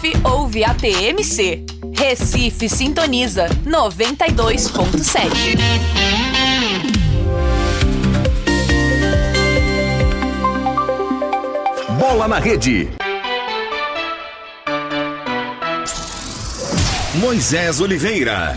Recife, ouve a TMC. Recife sintoniza 92.7. Bola na Rede. Moisés Oliveira.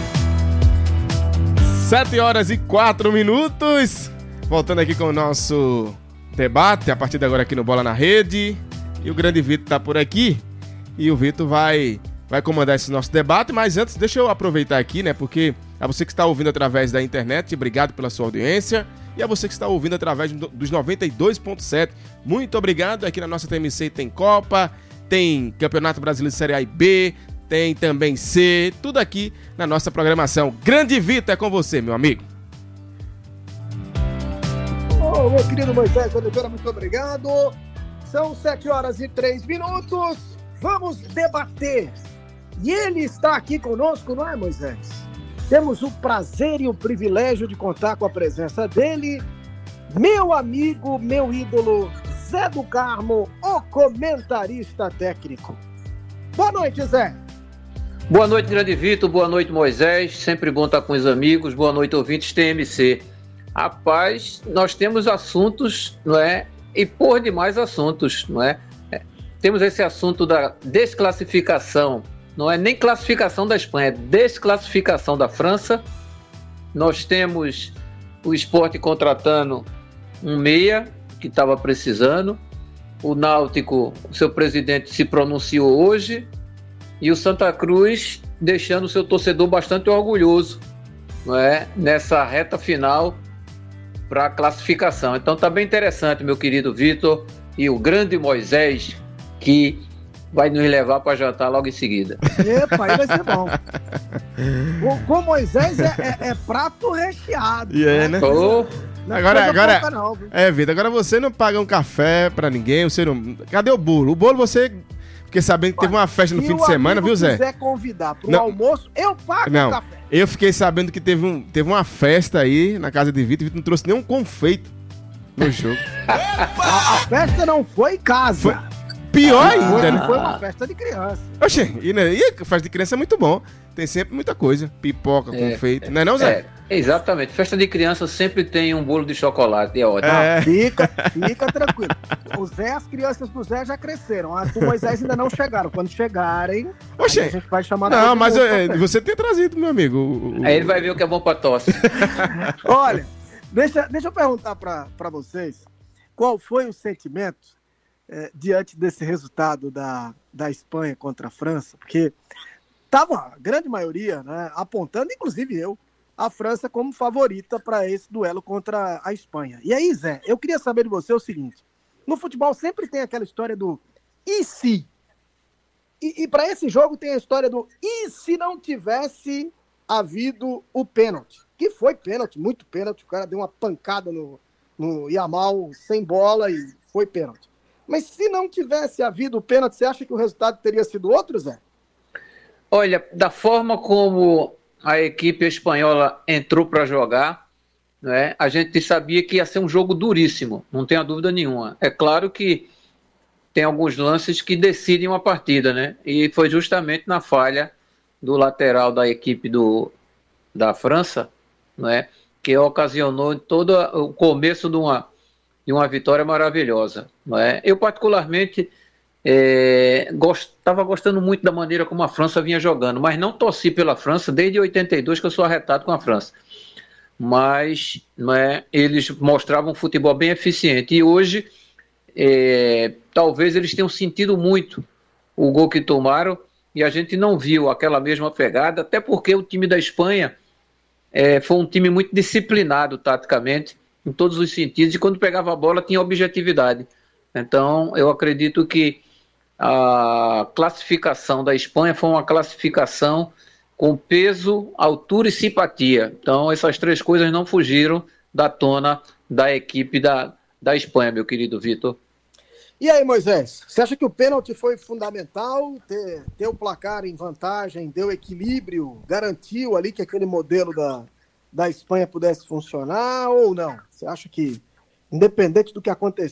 7h04. Voltando aqui com o nosso debate, a partir de agora aqui no Bola na Rede. E o grande Vitor tá por aqui. E o Vitor vai comandar esse nosso debate. Mas antes, deixa eu aproveitar aqui, né? Porque a você que está ouvindo através da internet, obrigado pela sua audiência. E a você que está ouvindo através dos 92.7, muito obrigado. Aqui na nossa TMC tem Copa, tem Campeonato Brasileiro de Série A e B, tem também C, tudo aqui na nossa programação. Grande Vitor, é com você, meu amigo. Oh, meu querido Moisés Oliveira, muito obrigado. São 7h03. Vamos debater. E ele está aqui conosco, não é, Moisés? Temos o prazer e o privilégio de contar com a presença dele, meu amigo, meu ídolo, Zé do Carmo, o comentarista técnico. Boa noite, Zé. Boa noite, grande Vitor. Boa noite, Moisés. Sempre bom estar com os amigos. Boa noite, ouvintes TMC. Rapaz, nós temos assuntos, não é? E por demais assuntos, não é? Temos esse assunto da desclassificação. Não é nem classificação da Espanha, é desclassificação da França. Nós temos o Sport contratando um meia que estava precisando. O Náutico, o seu presidente se pronunciou hoje. E o Santa Cruz deixando o seu torcedor bastante orgulhoso, não é? Nessa reta final para a classificação. Então tá bem interessante, meu querido Vitor e o grande Moisés, que vai nos levar para jantar logo em seguida. Epa, aí vai ser bom. Com Moisés é prato recheado. Né? Agora, Vitor, agora você não paga um café pra ninguém, você não... Cadê o bolo? O bolo você... Fiquei sabendo que teve uma festa no fim de semana, viu, Zé? Se quiser convidar para um almoço, eu pago o café. Eu fiquei sabendo que teve uma festa aí na casa de Vitor. Vitor não trouxe nenhum confeito no jogo. A festa não foi em casa. Foi pior ainda, né? Foi uma festa de criança. Oxe, e festa de criança é muito bom. Tem sempre muita coisa. Pipoca, confeito. Não é não, Zé? Exatamente. Festa de criança sempre tem um bolo de chocolate. É ótimo. Fica tranquilo. As crianças do Zé já cresceram. As do Moisés ainda não chegaram. Quando chegarem, a gente vai chamar... Não, mas você tem trazido, meu amigo. Aí ele vai ver o que é bom pra tosse. Olha, deixa eu perguntar pra vocês qual foi o sentimento diante desse resultado da Espanha contra a França, porque estava a grande maioria, né, apontando, inclusive eu, a França como favorita para esse duelo contra a Espanha. E aí, Zé, eu queria saber de você o seguinte: no futebol sempre tem aquela história do e se? E para esse jogo tem a história do e se não tivesse havido o pênalti? Que foi pênalti, muito pênalti, o cara deu uma pancada no Yamal sem bola e foi pênalti. Mas se não tivesse havido o pênalti, você acha que o resultado teria sido outro, Zé? Olha, da forma como a equipe espanhola entrou para jogar, né, a gente sabia que ia ser um jogo duríssimo, não tenha dúvida nenhuma. É claro que tem alguns lances que decidem uma partida, né? E foi justamente na falha do lateral da equipe da França, né, que ocasionou todo o começo de uma vitória maravilhosa. Não é? Eu, particularmente, estava gostando muito da maneira como a França vinha jogando, mas não torci pela França desde 82, que eu sou arretado com a França. Mas não é, eles mostravam um futebol bem eficiente. E hoje, talvez eles tenham sentido muito o gol que tomaram e a gente não viu aquela mesma pegada, até porque o time da Espanha foi um time muito disciplinado taticamente, em todos os sentidos, e quando pegava a bola tinha objetividade. Então eu acredito que a classificação da Espanha foi uma classificação com peso, altura e simpatia. Então essas três coisas não fugiram da tona da equipe da Espanha, meu querido Vitor. E aí, Moisés, você acha que o pênalti foi fundamental, ter o placar em vantagem, deu equilíbrio, garantiu ali que aquele modelo da Espanha pudesse funcionar ou não? Você acha que, independente do que aconteceu,